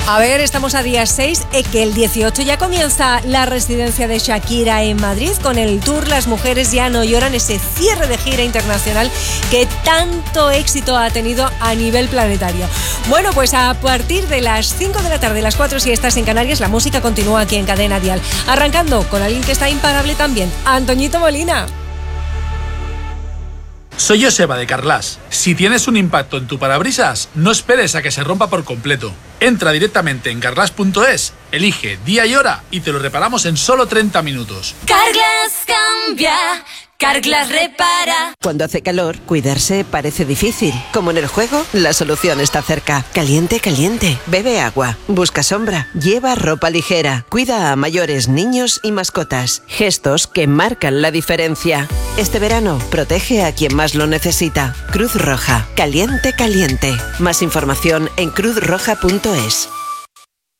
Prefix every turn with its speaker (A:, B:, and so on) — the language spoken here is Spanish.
A: A ver, estamos a día 6, que el 18 ya comienza la residencia de Shakira en Madrid con el tour Las Mujeres Ya No Lloran, ese cierre de gira internacional que tanto éxito ha tenido a nivel planetario. Bueno, pues a partir de las 5 de la tarde, las 4 si estás en Canarias, la música continúa aquí en Cadena Dial. Arrancando con alguien que está imparable también, Antoñito Molina.
B: Soy Joseba de Carglass. Si tienes un impacto en tu parabrisas, no esperes a que se rompa por completo. Entra directamente en carglass.es, elige día y hora y te lo reparamos en solo 30 minutos.
C: Carglass cambia, Carglass repara.
D: Cuando hace calor, cuidarse parece difícil. Como en el juego, la solución está cerca. Caliente, caliente. Bebe agua. Busca sombra. Lleva ropa ligera. Cuida a mayores, niños y mascotas. Gestos que marcan la diferencia. Este verano, protege a quien más lo necesita. Cruz Roja. Caliente, caliente. Más información en cruzroja.es.